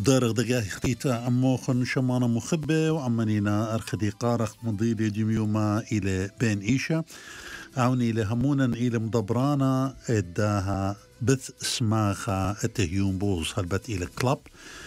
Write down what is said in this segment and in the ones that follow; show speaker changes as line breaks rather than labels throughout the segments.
دارغ دقاه اختيتا أموخن شمانا مخبة وعمانينا أرخدي قارخ مضيلي ديميوما إلى بين إيشا عوني لهمونا إلى مدبرانا إداها بث سماخا التهيون بوز هلبت إلى كلاب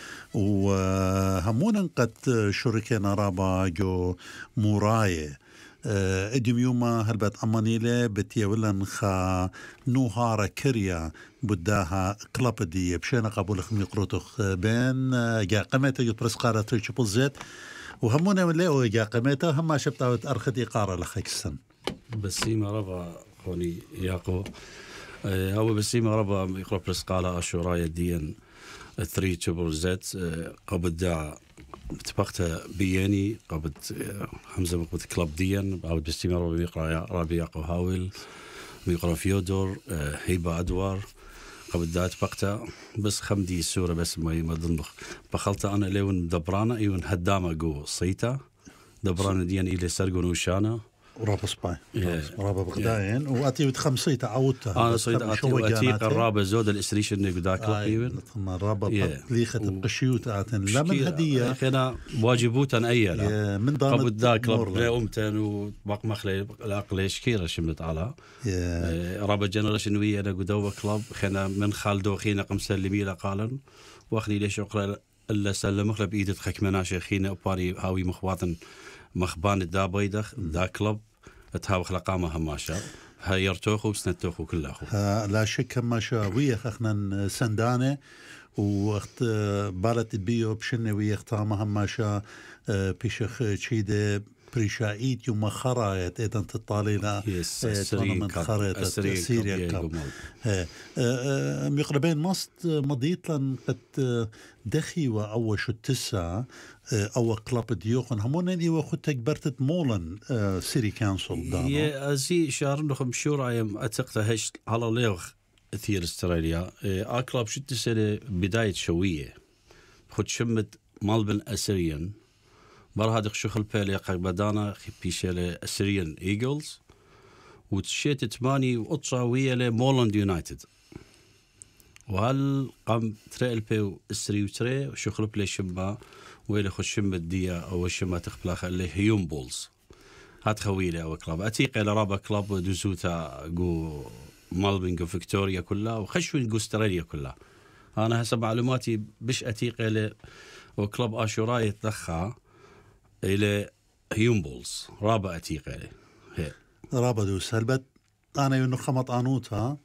وهمونا قد شركنا رابا جو موراي اديميوما هلبت أمانيلة بتيولن خا نوهارا كريا بداها كلاب دي بشينا قبول خمي قروتوخ بين جا قميتا يطرس قارة تريش بوزيت وهمونا من ليو جا قميتا هما شبتاوت أرخدي قارة لخيكسن
بسيمة ربا خوني ياقو هو بسيمة ربا يقرب رسقالة أشورايا ديان 3 زت قبل داع اتفقت بياني قبل حمزة مقبل كلاب ديان عود بسيمة ربا يقرأ رابي ياقو هاول ويقرأ فيودور هيبة أدوار قبل داع اتفقت بس خمدي السورة بس ما ضنبخ بخلت أنا ليون دبرانا ايون هدامة جو صيتا دبرانا ديان إلي سرقون وشانا
ورابا سباي رابا بغداين واتي بتخمسي تعودتها
انا صيد اتي قرابه زود الاسريشن ذاك لقيبن
رابا ليخه القشيوت اتن لا من هديه
خنا واجبوتا ايلا
من دام
قبل ذاك امتن وباق مخلي الاقليش كيره شمت على رابا جنريشن وي انا قدوه كلاب خنا من خالدو خينا قمسلمي لا قالن واخني ليش اقرا الا سلم مخلب ايدت خكمنا شيخينا باري هاوي مخواطن مخبان دا بيدخ دا كلب تهاو خلقامة هماشا هايرتوخو وسنتوخو كلاخو
لا شك هماشا ويخ اخنا سندانة واخت بالت بيو بشنة ويخ تاما هماشا بيشخ تشيدة بريشايت يوم خرايت ايضا تطالينا من خرايت سيريا كاب مقربين ماست مضيت لن قد دخي وأول شو التسعة أو كلاب ديوخن همونين إيوه خد تكبرت مولن سيري كانسل دانا
يا أزي شهر نخم شورا يم أتقت هش على ليغ ثير استراليا أكلاب شو تسأل بداية شوية خد شمت مالبن أسريان برهادق شخل بالي بدانا بيشيله أسريان إيجلز وتشيت تماني وقطشة ويا مولند يونايتد وهل قام تريل بيو اسري وتري وشخل بلي شما ويلي خش شما الدية او شما تخبلاخ اللي هيوم بولز هات خويلة او كلاب اتيق الى رابا كلاب دوزوتا جو مالبنج وفيكتوريا كلها وخشوين جو استراليا كلها انا هسه معلوماتي بش اتيق الى وكلاب اشوراي تدخى الى هيوم بولز رابا اتيق الى
رابا دوس هلبت انا ينو خمط انوتها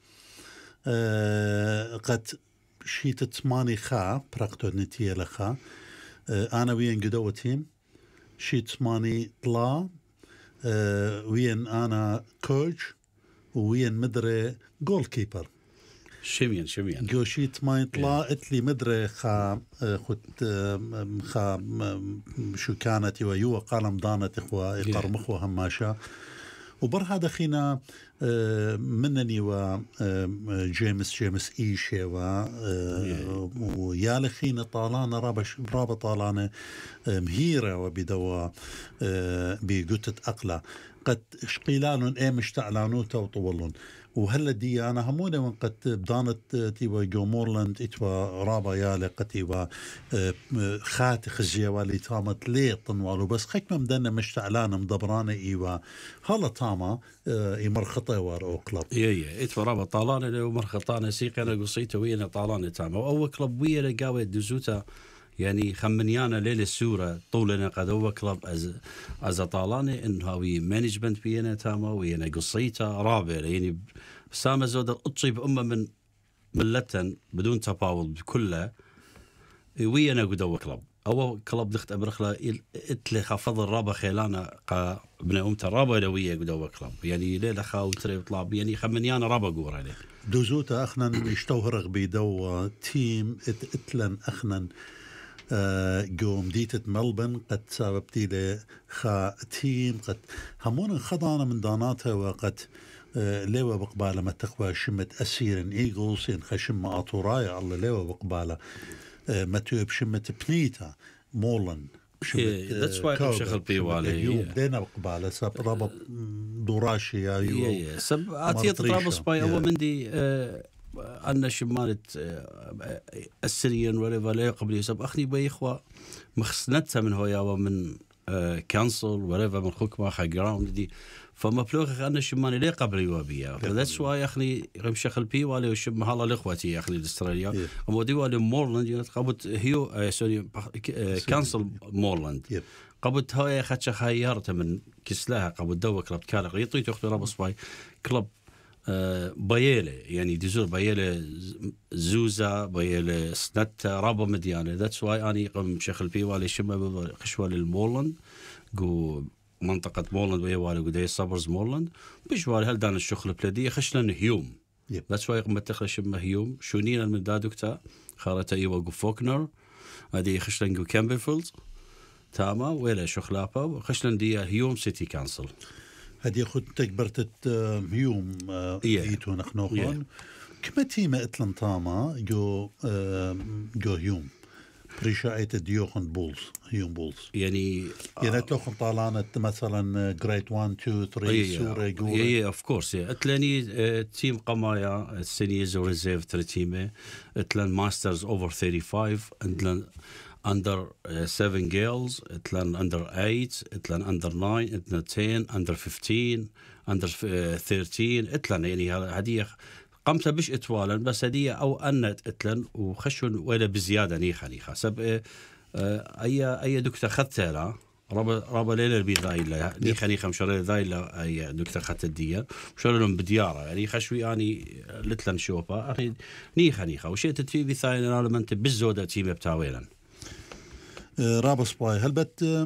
قد شيت تماني خا براكتو نتيه لخا أنا وين قدوتهم شيت تماني طلا وين أنا كوتش وين مدري جول كيبر
شميان
جو شيت ماي طلا اتلي مدري خا خد خا شو كانت ويوا قالم دانت إخوة يقرمخوا هماشا وبرها دخينا منني و جيمس إيشي ويا لخينا طالانا رابا طالانا مهيرة وبدوا بقطة أقلة قد شقيلان مش تعلانوتا وطولون وهلا دي أنا همونة من قد بدانت تيوا جومورلاند إتوا رابا يالي قتيوا خاتي خزيوالي تامت ليطن والو بس خيك مدنا مش تعلان مدبرانة إيوا هلا تاما يمرخطة وارو كلاب
إتوا رابا طالانة لو مرخطانة سيقنا قصيته وينا طالانة تاما وأول كلاب وينا قاوة دوزوتا يعني خمنيانا ليلة السورة طولنا قد هو كلاب از طالانة إنه هاوي مانجمنت بينا تاما وينا قصيته رابع يعني سامة زودة أطيب أمة من ملتن بدون تفاوض بكله وينا قد هو كلاب أول كلاب دخت أبرخلا إتلي خفض الرابع خيلانا ابن أمته رابع لوية قد هو كلاب يعني ليلة خاو تري طلاب يعني خمنيانا رابع قور عليه
دوزوتا أخنا يشتوهرغ بيدو تيم إتلن أخنا قوم ديتة ملبن قد ساببتي لي خا تيم قد همون خضانا من داناتها وقد ليوا بقبالة ما تقوى شمت أسيرن إيغلز إن خشم أطورايا الله ليوا بقبالة ما توب شمت بنيتا مولن
that's why شغل بيوالي
دينا بقبالة ساب رابط دوراشي
سب عطية رابط باي أول مندي أن شمالت السريان ولا لا قبل يسب أخني بيخوا مخسنتها من هويا ومن كانسل ولا من حكمة خا جراوند دي فما بلوغ أن شمالي لا قبل يوابيا فذاتس واي أخني رمش خلبي ولا وشم مهلا الإخواتي أخني الأستراليا ومودي ولا مورلاند قبض هيو سوري كانسل مورلاند قبض هاي خدش خيارته من كسلها قبض دوا كلب كارق يطيت أختي رابس باي كلب بايلة يعني ديزور بايلة زوزة بايلة سنتا رابا مديانة ذاتس واي أني قم شخل بي والي شمة خشوال المورلاند جو منطقة مورلاند ويا والي قدي صبرز مورلاند بيشوالي هل دان الشغل بلدية خشلن هيوم ذاتس واي قم تخل شمة هيوم شونين المدادوكتا خارتا إيوا جو فوكنر هذه خشلن جو كامبرفيلد تاما ولا شخلابا خشلن دي هيوم سيتي كانسل
هذه خد تكبرت هيوم ايتو نخنوخون كما تيما اتلن تاما جو هيوم بريشايت ديوخن بولز هيوم بولز يعني اتلوخن طالانت مثلا جريد 1 2 3 سورة جو
اوف كورس اتلاني تيم قمايا السينيز وريزيرف ترتيمه اتلان ماسترز اوفر 35 اتلان under 7 girls, اتلان under 8, اتلان under 9, اتلان 10, under 15, under 13, اتلان يعني هذه قمت بش اتوالا بس هذه او انت اتلان وخشون ولا بزياده نيخه سب اي دكتور خدتها لا ربا ليله البيضايله نيخه مشر ذايله اي دكتور خدت الديه شلون بدياره يعني خشوي يعني لتلان شوبا اخي نيخه وشيت تفي بثاين انا انت بالزوده تيم بتاويلا
رابس باي هل بت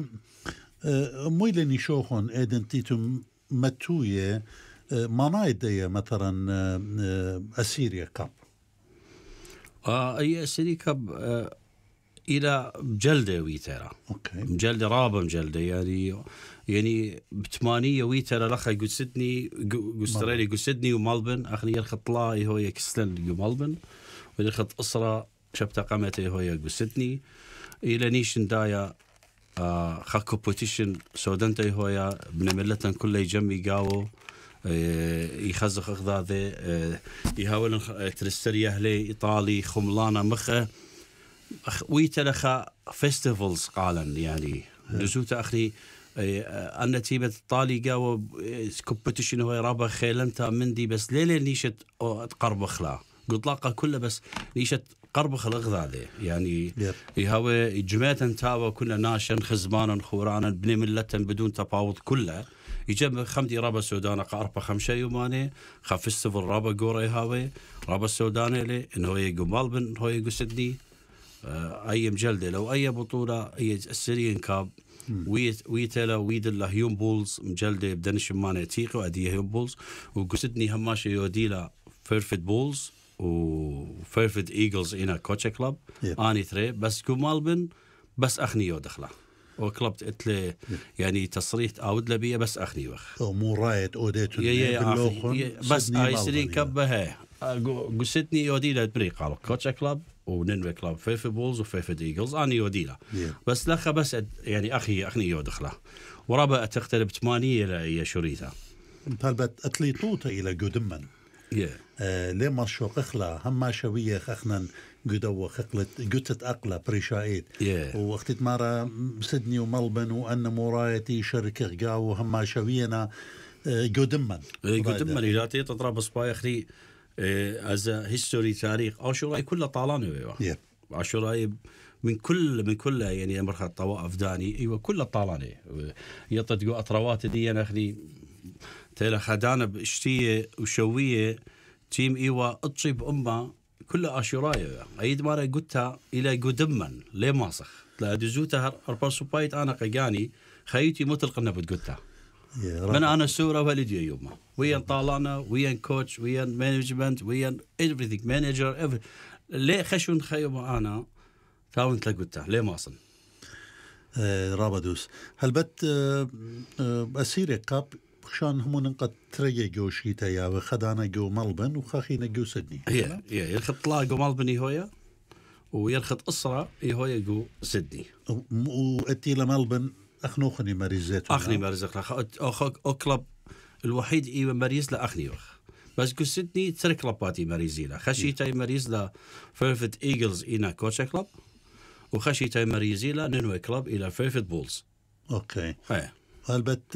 مويلني شوخون ايدنتيتم متوية ما نايدية مثلا أسيريا كاب
أي أسيريا كاب إلى جلدة ويترا جلدة رابع جلدة يعني بثمانية ويترا لخا جسدني جسترالي جسدني ومالبن أخني يرخط لا هو يكسلن ومالبن ويرخط أسرة شبت قامته هو جسدني إلى نيشن دايا خا كومبيتيشن سودنتي هويا بنملتن كل يجمي قاو يخزخ اخذاذه يحاول ترستري اهلي ايطالي خملانه مخه ويتلخا فيستيفالز قالن يعني لزوت اخري ان تيمه ايطالي قاو كومبيتيشن هو رابا خيلنتا مندي بس ليله نيشت تقرب خلا قطلاقه كله بس نيشت قرب خلق ذاذي يعني يهوى جماعة تاوى كنا ناشن خزبانا خورانا بني ملتا بدون تفاوض كله يجمع خمدي رابا سودانا قاربا خمشة يوماني خفستفل رابا قورا يهوى رابا السوداني لي انه يقو مالبن هو يقو سيدني اي مجلدة لو اي بطولة اي السيريان كاب ويتلا ويد الله هيوم بولز مجلدة بدنش ماني تيقو ادي هيوم بولز وقو سيدني هماشي يوديلا فيرفت بولز وفيرفد إيجلز إنا كوتشا كلاب آني ثري بس كمالبن بس أخنيو دخله وكلبت اتلي يعني تصريح أود لبيه بس أخني وخ
مو رايت أوديتو
بس هاي سرين كبها قصتني يوديلا بري قالوا كوتشا كلاب وننوي كلاب فيرفد بولز وفيرفد إيجلز آني يوديلا بس لخ بس يعني أخني يودخله ورابع تختلف 8 إلى شريطة
طالبت أتليطوطة إلى قدمن لما شو قخلا هم شوية خخنا قدوة خقلت قتت أقلة بريشايد وقتت مرة سيدني وملبن وأن مورايتي شركة قاو هم شوينا قدمن
إذا تضرب صبايا أخري از هيستوري تاريخ عاشوراء كله طالاني عاشوراء من كل يعني امرخ الطوائف داني ايوه كله طالاني يطدقوا اطروات دي انا اخلي تلا خدانا باشتيه وشويه تيم ايوه اطشب امه كل عاشوراء ايد مره قلتها الى قدمن ليه ماسخ لا دزوتها اربع سوبايت انا قياني خيتي مطلق انها بتقلتها من أنا سورة والدي يوم ويان طالنا ويان كوتش ويان مانجمنت ويان everything manager ليه خشون خيوم أنا تاون تلقوته ليه ما أصلا
رابدوس هل بت أسير كاب خشان هم نقد ترجع جوشيتا يا وخدانا جو ملبن وخاخينا جو سدني
هي يرخط لا جو ملبن هويا ويرخط أسرة هويا جو سدني
وأتي لملبن أخني مريزات
أخني مريزات أخ أكلب الوحيد إيوه مريز لأخني وخ بس قصتني ترك كلاباتي مريزيلا خشيتاي مريزلا فيرفت ايجلز إلى كوتشا كلاب وخشيتاي مريزيلا نينوي كلاب إلى فيرفت بولز.
اوكي
هاي
البت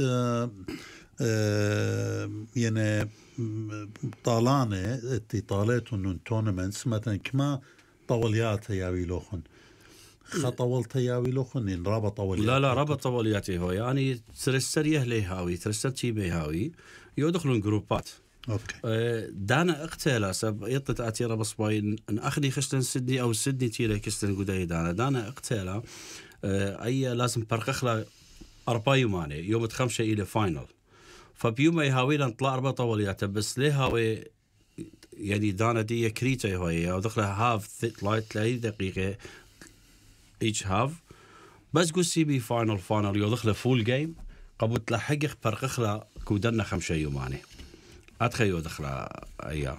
يعني طالانه تي طالتهم تورنمنتس مثلا كما طوليات ياوي لوخن خطولت ياوي لوخن إن رابط طوليات
لا رابط طولياتي هو يعني ترسريه ليهاوي ترسرتي بيهاوي يدخلون جروبات.
اوكي
دانا اقتلا سب يطت اتيرا بصباين ان اخني خشتن سدني او سدني تيرا كستن قداي دانا اقتلا اي لازم برقخلا 4 يوماني يوم تخمشة الى فاينل فبيوم يهاوي لان طلع 4 طوليات بس ليه هاوي يعني دانا دي كريتا هوي او دخلها هاف طلعت 3 دقيقة each هاف بس قول سي بي فاينل يدخل فول جيم قبل تلحق برقخلا كودنا 5 يوماني أتخيل دخلها أيام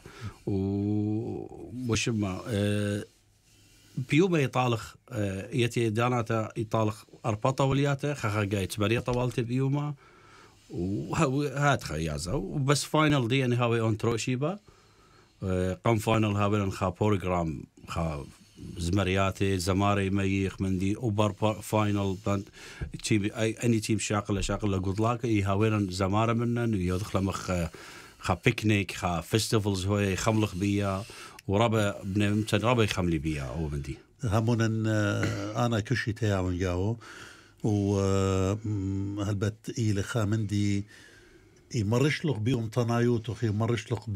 وشما بيوم يطالخ يتي داناتا يطالخ 4 طولياته خا جاي 8 طوالت بيوما وهات خيازة وبس فاينل دي يعني هاوي اون تروشيبا قام فاينل هاوي خا بروجرام خا زمرياتي زماري ميخ مندي اوبر فاينل بند تيم اني تيم شاقله جود لاك يهاوينا زماره منن ويدخل مخ خا بيكنيك خا فيستيفالز هو خملخ بيا وربا بنمتن ربا يخملي بيا او مندي
همونا انا كشي تاعون جاو وهلبت إلى خامندي يمرش لك بيوم تنايوتو يمرش لك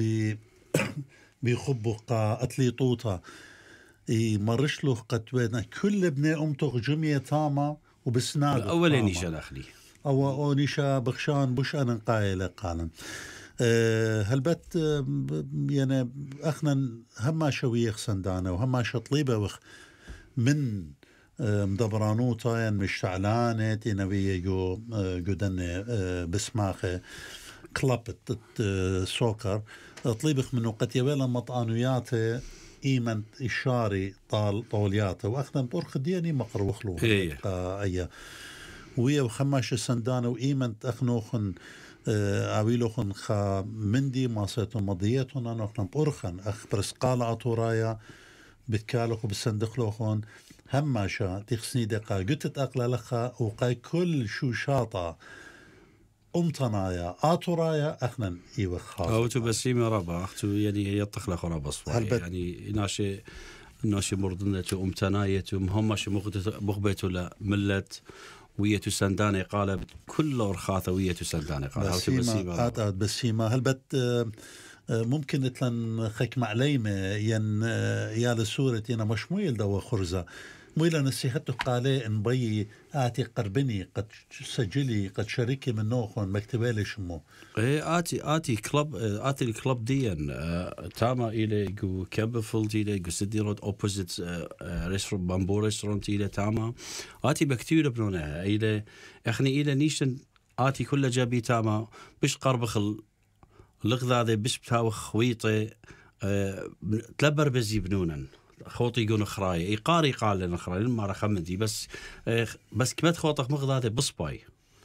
بيخبق أتليطوطة يمرش له قد كل ابن أمتو جمية تاما وبسناد
أولا نيشا داخلي
أو نيشا بخشان بوش أنا قايلة قالا هلبت يعني أخنا هما شويخ سندانا وهما شطليبة وخ من مدبرانوتا يعني مشتعلانة تنوية جو جدن بسماخة كلابت سوكر طليبخ منو قد يبالا مطانوياته إيمن إشاري طولياته وأخنا بأرخ دياني مقروخ له أيه ويا وخماش السندانة وإيمن أخنوخن عويلوخن خا مندي ماسيتو مضيتون أنوخن بأرخن أخبرس قالة أطورايا بتكالوخ وبسندخلوخن هماشا تخسني دقا قتت أقلا لخا وقاي كل شو شاطة أمتنايا آتورايا أخنا إيوه خاص
أو تبسيمة ربا أختو يعني يطخل خرابة صفاي يعني ناشي مرضنة أمتناية مهمش مغبتو لملت ويتو سنداني قال كل أرخاثة ويتو سنداني قال
بسيمة آتات بسيمة هلبت ممكن اتلن خيك معليمة ين يا لسورة ينا مش مويل دوا خرزة مويلة نسيحته قالي ان بي آتي قربني قد سجلي قد شاركي من نوخون مكتبالي شمو
آتي كلب آتي الكلب ديان تاما إلى جو كابفلد إلى جو سيدي رود أوبوزيت ريستورانت بامبو ريستورانت إلى تاما آتي بكتير بنونا إلى إخني إلى نيشن آتي كل جابي تاما بش قربخ الغذاء بش بتاوخ خويطة تلبر بزي بنونا خوطي يقولون خراي يقاري قال لنا خراي ما رخمدي بس كمت خوطك مغذاء بصباي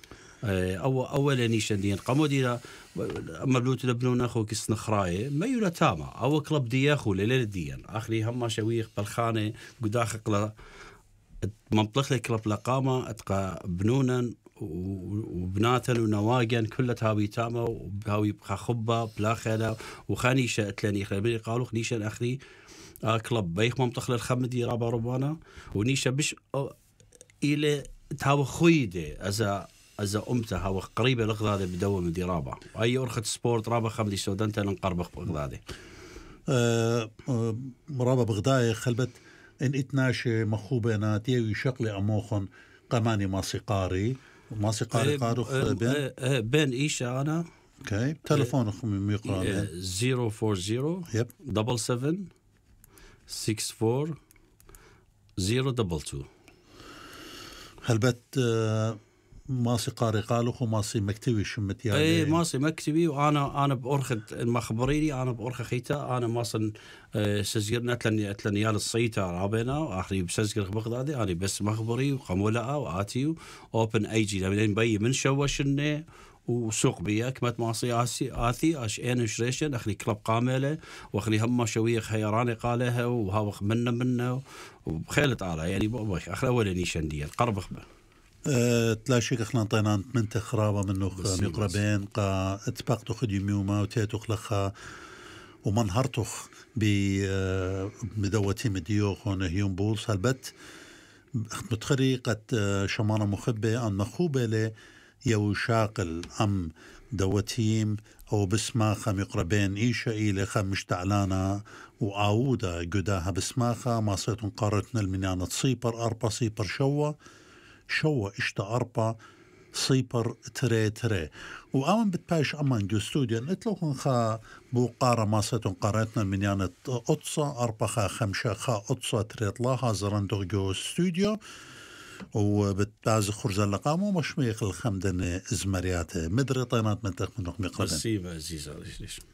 أول نيشان دين قمودي مبلوت لبنون أخو كسن خراي ما يولا تاما أو كلب دي أخو ليلة ديان آخري هم شويخ بالخانة قداخ قلا منطلق لي كلب لقامة أتقى بنونا وبناتا ونواجن كلها هاوي تاما وهاوي خبة بلا خلا وخاني شأتلاني خلبني قالوا نيشان أخري كلب بيخ ممتخل الخمدي رابا ربانا ونيشا بش إلى تاو خويدة أزا أمته هاو قريبة لغذاده بدوم دي رابا أي أرخة سبورت رابا خمدي سودان تلن قربخ بغذاده
رابا بغداي خلبت إن إتناشي مخوبنا تيوي شقلي أموخن قماني ماسيقاري قاروخ
بين إيشا أنا
اوكي تلفونك ميقرأ
040 77 64 022
هلبت ماسي قاري قالوا ماسي مكتبي شمت يعني
اي ماسي مكتبي وانا بأرخد المخبريني انا بأرخ خيتا انا ماصن سجلنا اتلني يال الصيتا رابنا واخري بسجل بغدادي انا بس مخبري وقمولا واتي اوبن اي جي لين بي من شوشني وسوق بيك ما تماصي آثي أش إن شريشن أخلي كلب قاملة وأخلي هم شوية خيراني قالها وهاوخ منا وبخيلة على يعني بوخ أخلي أولا نيشان دي قرب خبر
تلاشيك اخلان طينان من تخرابة منو مقربين قا اتباقتو خدي ميوما وتيتو خلخا ومن هرتوخ بدوتي مديوخ ونهيون بولس هالبت متخري قد شمانة مخبة أن مخوبة لي يو شاقل أم دوتيم أو بسماخة مقربين إيشا إلي خمش تعلانا وعاودة قداها بسماخة ما صيتن قارتنا المنيانة صيبر أربا صيبر شوا اشتا أربا صيبر تري وأمن بتبايش أمان جو ستوديو نتلوخن خا بوقارة ما صيتن قارتنا المنيانة أطسا أربا خا خمشة خا أطسا تري طلاها زرندو جو ستوديو وبتباز خرزة لقامو مش ميخ الخمدن إزمارياته مدري طينات منتخ منو مقربين
نصيب عزيز